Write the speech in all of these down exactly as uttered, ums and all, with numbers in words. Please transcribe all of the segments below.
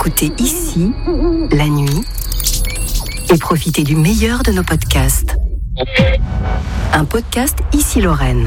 Écoutez ici, la nuit, et profitez du meilleur de nos podcasts. Un podcast Ici Lorraine.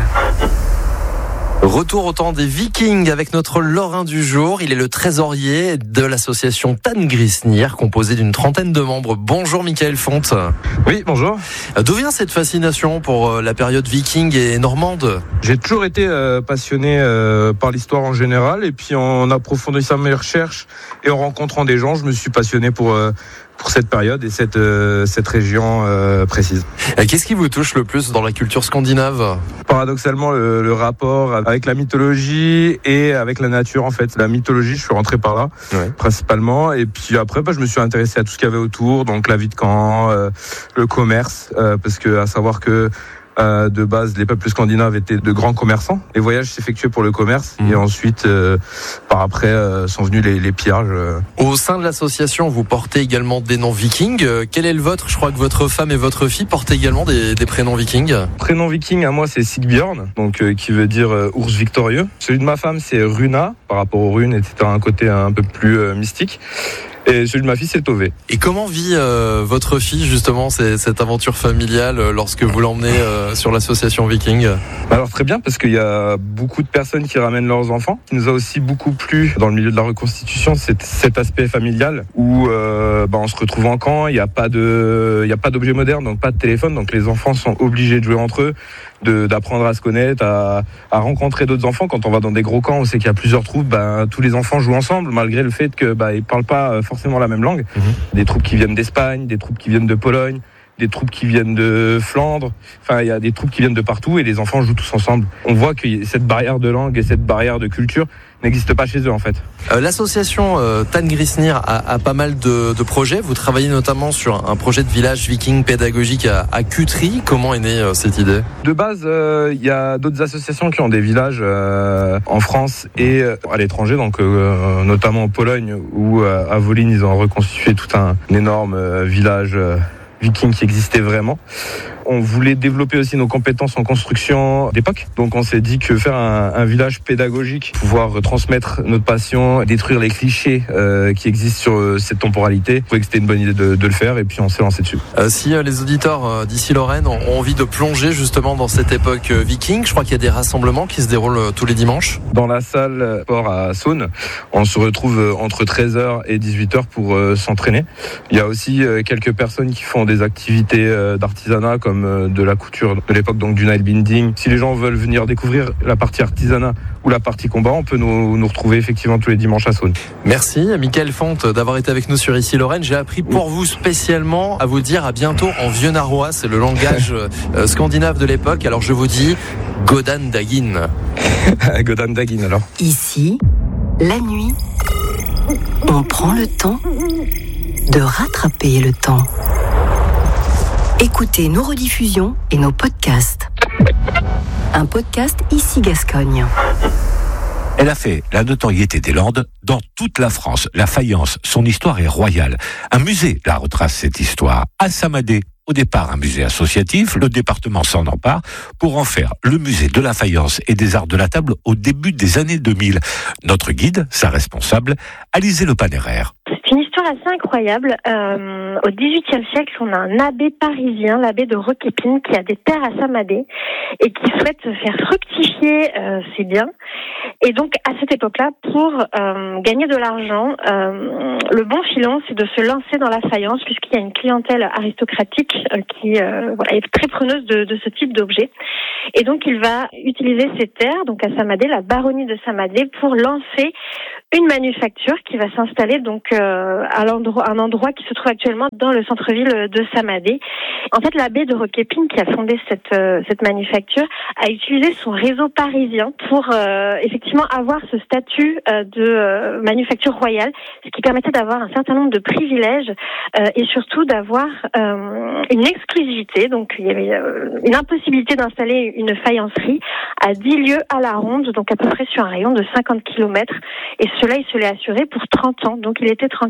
Retour au temps des Vikings avec notre Lorrain du jour. Il est le trésorier de l'association Tanngrissnir, composée d'une trentaine de membres. Bonjour Michael Fonte. Oui, bonjour. D'où vient cette fascination pour la période viking et normande ? J'ai toujours été euh, passionné euh, par l'histoire en général, et puis en approfondissant mes recherches et en rencontrant des gens, je me suis passionné pour... Euh, pour cette période et cette, euh, cette région euh, précise. Et qu'est-ce qui vous touche le plus dans la culture scandinave ? Paradoxalement, le, le rapport avec la mythologie et avec la nature, en fait. La mythologie, je suis rentré par là, ouais. principalement. Et puis après, bah, je me suis intéressé à tout ce qu'il y avait autour, donc la vie de camp, euh, le commerce, euh, parce que à savoir que Euh, de base, les peuples scandinaves étaient de grands commerçants. Les voyages s'effectuaient pour le commerce, mmh. et ensuite, euh, par après, euh, sont venus les, les pillages. Euh. Au sein de l'association, vous portez également des noms vikings. Euh, quel est le vôtre ? Je crois que votre femme et votre fille portent également des, des prénoms vikings. Prénom viking à moi, c'est Sigbjörn, donc euh, qui veut dire euh, ours victorieux. Celui de ma femme, c'est Runa, par rapport aux runes, et c'était un côté un peu plus euh, mystique. Et celui de ma fille, c'est Tové. Et comment vit euh, votre fille, justement, c'est, cette aventure familiale euh, lorsque vous l'emmenez euh, sur l'association Viking ? Alors très bien, parce qu'il y a beaucoup de personnes qui ramènent leurs enfants. Ce qui nous a aussi beaucoup plu dans le milieu de la reconstitution, c'est cet aspect familial où euh, bah, on se retrouve en camp, il n'y a pas de, il y a pas d'objet moderne, donc pas de téléphone, donc les enfants sont obligés de jouer entre eux, de, d'apprendre à se connaître, à, à rencontrer d'autres enfants. Quand on va dans des gros camps, on sait qu'il y a plusieurs troupes, bah, tous les enfants jouent ensemble, malgré le fait que bah, ils parlent pas forcément la même langue. Mmh. Des troupes qui viennent d'Espagne, des troupes qui viennent de Pologne, des troupes qui viennent de Flandre. Enfin, il y a des troupes qui viennent de partout et les enfants jouent tous ensemble. On voit que cette barrière de langue et cette barrière de culture n'existe pas chez eux, en fait. Euh, l'association euh, Tanngrissnir a, a pas mal de, de projets. Vous travaillez notamment sur un projet de village viking pédagogique à, à Cutry. Comment est née euh, cette idée ? De base, il euh, y a d'autres associations qui ont des villages euh, en France et euh, à l'étranger, donc euh, notamment en Pologne, où euh, à Wolin, ils ont reconstitué tout un, un énorme euh, village euh, viking qui existait vraiment. On voulait développer aussi nos compétences en construction d'époque. Donc on s'est dit que faire un, un village pédagogique, pouvoir transmettre notre passion, détruire les clichés euh, qui existent sur euh, cette temporalité, je trouvais que c'était une bonne idée de, de le faire et puis on s'est lancé dessus. Euh, si euh, les auditeurs euh, d'ici Lorraine ont, ont envie de plonger justement dans cette époque euh, viking, je crois qu'il y a des rassemblements qui se déroulent euh, tous les dimanches. Dans la salle sport à Saône, on se retrouve euh, entre treize heures et dix-huit heures pour euh, s'entraîner. Il y a aussi euh, quelques personnes qui font des activités euh, d'artisanat comme de la couture de l'époque, donc du Nile binding. Si les gens veulent venir découvrir la partie artisanat ou la partie combat, on peut nous, nous retrouver effectivement tous les dimanches à Saône. Merci Michael Fonte d'avoir été avec nous sur Ici Lorraine. J'ai appris pour vous spécialement à vous dire à bientôt en vieux narrois, c'est le langage euh, scandinave de l'époque. Alors je vous dis Godan Dagin. Godan Dagin alors. Ici, la nuit, on prend le temps de rattraper le temps. Écoutez nos rediffusions et nos podcasts. Un podcast Ici Gascogne. Elle a fait la notoriété des Landes dans toute la France. La faïence, son histoire est royale. Un musée la retrace cette histoire. À Samadé, au départ un musée associatif, le département s'en empare pour en faire le musée de la faïence et des arts de la table au début des années deux mille. Notre guide, sa responsable, Alizé Le Panéraire. C'est une histoire assez incroyable. Euh, au dix-huitième siècle, on a un abbé parisien, l'abbé de Roquépine, qui a des terres à Samadé et qui souhaite faire fructifier euh, ses biens. Et donc, à cette époque-là, pour euh, gagner de l'argent, euh, le bon filon, c'est de se lancer dans la faïence, puisqu'il y a une clientèle aristocratique euh, qui euh, voilà, est très preneuse de, de ce type d'objet. Et donc, il va utiliser ces terres, donc à Samadé, la baronnie de Samadé, pour lancer une manufacture qui va s'installer donc euh, à l'endroit, un endroit qui se trouve actuellement dans le centre-ville de Samadé. En fait, l'abbé de Roquépine, qui a fondé cette euh, cette manufacture, a utilisé son réseau parisien pour euh, effectivement avoir ce statut euh, de euh, manufacture royale, ce qui permettait d'avoir un certain nombre de privilèges euh, et surtout d'avoir euh, une exclusivité. Donc, il y avait euh, une impossibilité d'installer une faïencerie à dix lieues à la ronde, donc à peu près sur un rayon de cinquante kilomètres. Et cela, il se l'est assuré pour trente ans, donc il était tranquille.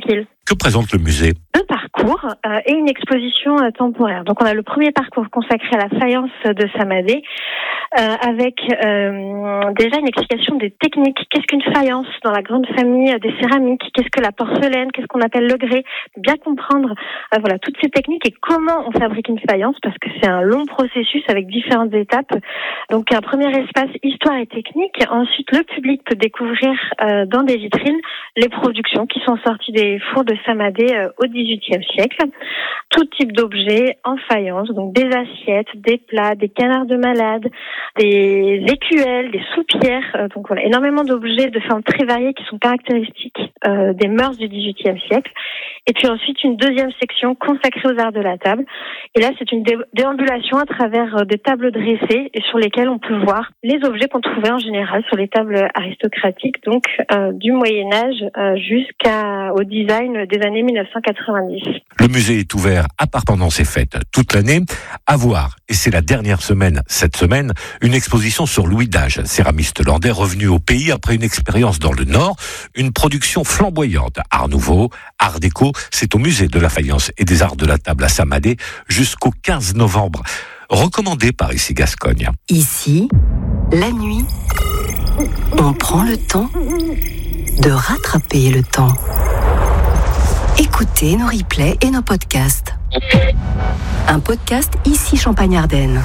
Que présente le musée ? Deux parcours euh, et une exposition euh, temporaire. Donc on a le premier parcours consacré à la faïence de Samadé, euh, avec euh, déjà une explication des techniques. Qu'est-ce qu'une faïence dans la grande famille des céramiques ? Qu'est-ce que la porcelaine ? Qu'est-ce qu'on appelle le grès ? Bien comprendre euh, voilà toutes ces techniques et comment on fabrique une faïence, parce que c'est un long processus avec différentes étapes. Donc un premier espace histoire et technique. Ensuite, le public peut découvrir euh, dans des vitrines les productions qui sont sorties des fours de Samadé euh, au dix-huitième siècle. Tout type d'objets en faïence, donc des assiettes, des plats, des canards de malade, des écuelles, des soupières. Euh, donc voilà, énormément d'objets de formes très variées qui sont caractéristiques euh, des mœurs du dix-huitième siècle. Et puis ensuite, une deuxième section consacrée aux arts de la table. Et là, c'est une dé- déambulation à travers euh, des tables dressées et sur lesquelles on peut voir les objets qu'on trouvait en général sur les tables aristocratiques, donc euh, du Moyen-Âge euh, jusqu'au design des années mille neuf cent quatre-vingt-dix. Le musée est ouvert à part pendant ces fêtes toute l'année. À voir, et c'est la dernière semaine, cette semaine, une exposition sur Louis Dage, céramiste hollandais revenu au pays après une expérience dans le Nord, une production flamboyante. Art nouveau, art déco, c'est au musée de la faïence et des arts de la table à Samadé jusqu'au quinze novembre. Recommandé par Ici Gascogne. Ici, la nuit, on prend le temps de rattraper le temps. Écoutez nos replays et nos podcasts. Un podcast Ici Champagne-Ardenne.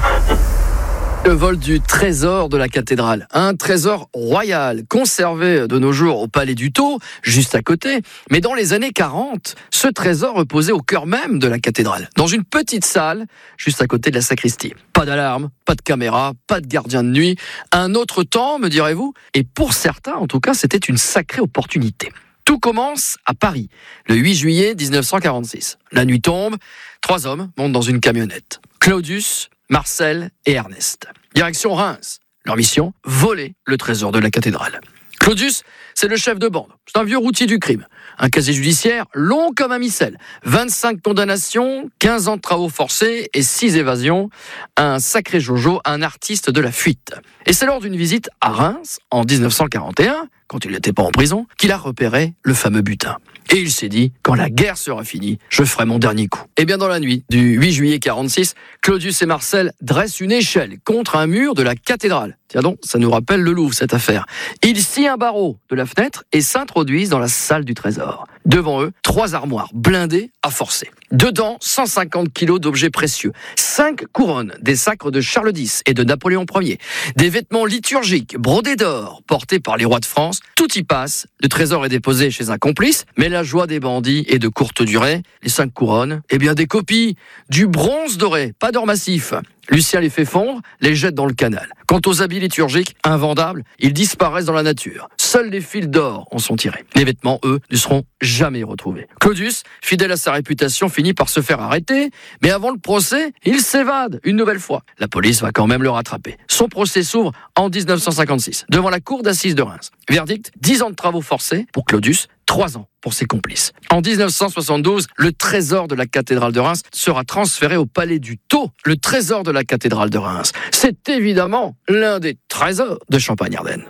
Le vol du trésor de la cathédrale. Un trésor royal, conservé de nos jours au Palais du Thau, juste à côté. Mais dans les années quarante, ce trésor reposait au cœur même de la cathédrale, dans une petite salle, juste à côté de la sacristie. Pas d'alarme, pas de caméra, pas de gardien de nuit. Un autre temps, me direz-vous ? Et pour certains, en tout cas, c'était une sacrée opportunité. Tout commence à Paris, le huit juillet dix-neuf cent quarante-six. La nuit tombe, trois hommes montent dans une camionnette. Claudius, Marcel et Ernest. Direction Reims. Leur mission, voler le trésor de la cathédrale. Claudius, c'est le chef de bande. C'est un vieux routier du crime. Un casier judiciaire long comme un missel. vingt-cinq condamnations, quinze ans de travaux forcés et six évasions. Un sacré Jojo, un artiste de la fuite. Et c'est lors d'une visite à Reims, en dix-neuf cent quarante et un, quand il n'était pas en prison, qu'il a repéré le fameux butin. Et il s'est dit, quand la guerre sera finie, je ferai mon dernier coup. Et bien dans la nuit du huit juillet quarante-six, Claudius et Marcel dressent une échelle contre un mur de la cathédrale. Tiens donc, ça nous rappelle le Louvre, cette affaire. Ils scient un barreau de la fenêtre et s'introduisent dans la salle du trésor. Devant eux, trois armoires blindées à forcer. Dedans, cent cinquante kilos d'objets précieux. Cinq couronnes, des sacres de Charles X et de Napoléon Ier. Des vêtements liturgiques brodés d'or, portés par les rois de France. Tout y passe. Le trésor est déposé chez un complice, mais la joie des bandits est de courte durée. Les cinq couronnes, eh bien des copies, du bronze doré, pas d'or massif. Lucien les fait fondre, les jette dans le canal. Quant aux habits liturgiques, invendables, ils disparaissent dans la nature. Seuls les fils d'or en sont tirés. Les vêtements, eux, ne seront jamais retrouvés. Claudius, fidèle à sa réputation, finit par se faire arrêter, mais avant le procès, il s'évade une nouvelle fois. La police va quand même le rattraper. Son procès s'ouvre en dix-neuf cent cinquante-six, devant la cour d'assises de Reims. Verdict, dix ans de travaux forcés pour Claudius, trois ans pour ses complices. En dix-neuf cent soixante-douze, le trésor de la cathédrale de Reims sera transféré au Palais du Thau. Le trésor de la cathédrale de Reims, c'est évidemment l'un des trésors de Champagne-Ardenne.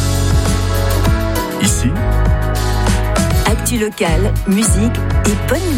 Ici, actu locale, musique et bonne